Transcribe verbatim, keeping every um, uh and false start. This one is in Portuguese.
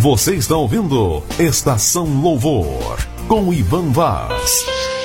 Você está ouvindo Estação Louvor, com Ivan Vaz.